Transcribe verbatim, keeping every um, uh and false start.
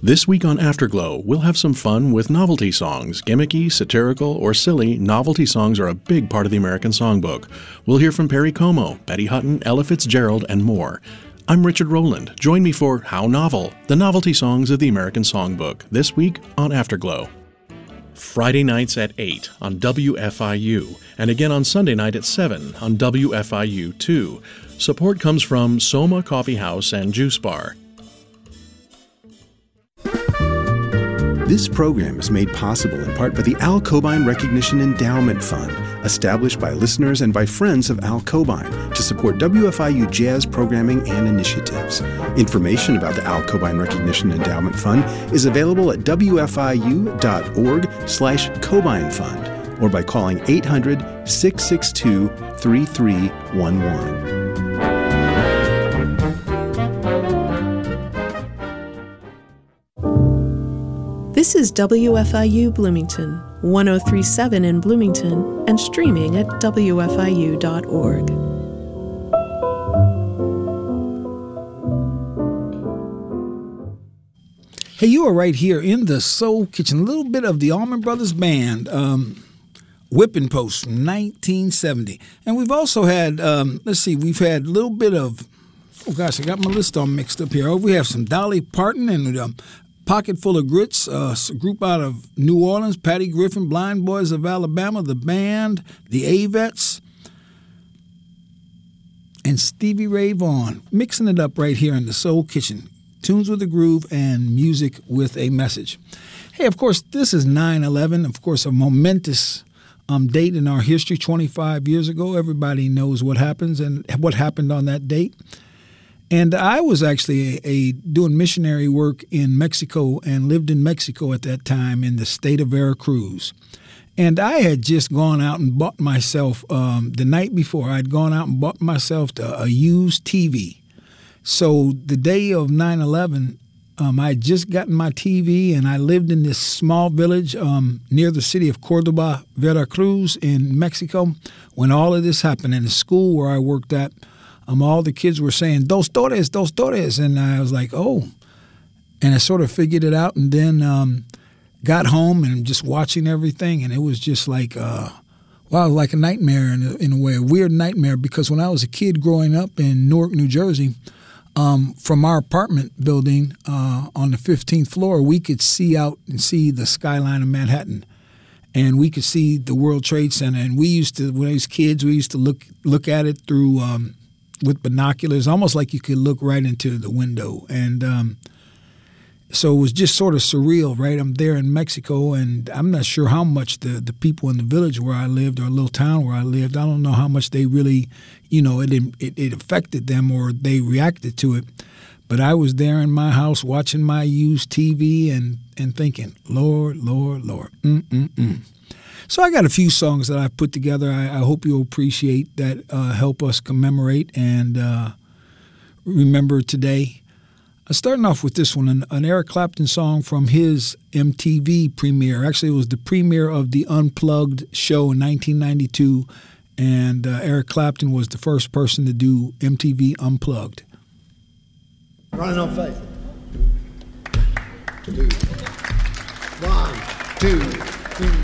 This week on Afterglow, we'll have some fun with novelty songs. Gimmicky, satirical, or silly, novelty songs are a big part of the American Songbook. We'll hear from Perry Como, Betty Hutton, Ella Fitzgerald, and more. I'm Richard Rowland. Join me for How Novel, the novelty songs of the American Songbook, this week on Afterglow. Friday nights at eight on W F I U, and again on Sunday night at seven on W F I U two. Support comes from Soma Coffee House and Juice Bar. This program is made possible in part by the Al Cobain Recognition Endowment Fund, established by listeners and by friends of Al Cobain to support W F I U jazz programming and initiatives. Information about the Al Cobain Recognition Endowment Fund is available at W F I U dot org slash Cobain Fund or by calling eight hundred, six six two, three three one one. This is W F I U Bloomington, one oh three point seven in Bloomington, and streaming at W F I U dot org. Hey, you are right here in the Soul Kitchen. A little bit of the Allman Brothers Band, um, Whipping Post from nineteen seventy. And we've also had, um, let's see, we've had a little bit of, oh gosh, I got my list all mixed up here. Oh, we have some Dolly Parton and um, Pocket Full of Grits, uh, a group out of New Orleans, Patty Griffin, Blind Boys of Alabama, the band, the Avettes, and Stevie Ray Vaughan, mixing it up right here in the Soul Kitchen. Tunes with a groove and music with a message. Hey, of course, this is nine eleven, of course, a momentous um, date in our history, twenty-five years ago. Everybody knows what happens and what happened on that date. And I was actually a, a doing missionary work in Mexico and lived in Mexico at that time in the state of Veracruz. And I had just gone out and bought myself, um, the night before, I'd gone out and bought myself a, a used T V. So the day of nine eleven, um, I had just gotten my T V, and I lived in this small village um, near the city of Cordoba, Veracruz in Mexico when all of this happened. In the school where I worked at, Um, all the kids were saying, dos torres, dos torres. And I was like, oh. And I sort of figured it out and then um, got home and just watching everything. And it was just like, uh, wow, like a nightmare in a, in a way, a weird nightmare. Because when I was a kid growing up in Newark, New Jersey, um, from our apartment building uh, on the fifteenth floor, we could see out and see the skyline of Manhattan. And we could see the World Trade Center. And we used to, when I was kids, we used to look look at it through um, with binoculars, almost like you could look right into the window. And um, so it was just sort of surreal, right? I'm there in Mexico, and I'm not sure how much the, the people in the village where I lived or a little town where I lived, I don't know how much they really, you know, it, it, it affected them or they reacted to it. But I was there in my house watching my used T V and, and thinking, Lord, Lord, Lord, mm-mm-mm. So I got a few songs that I've put together. I, I hope you'll appreciate that, uh, help us commemorate and uh, remember today. Uh, starting off with this one, an, an Eric Clapton song from his M T V premiere. Actually, it was the premiere of the Unplugged show in nineteen ninety-two, and uh, Eric Clapton was the first person to do M T V Unplugged. Running on Faith. Two. One, two, three.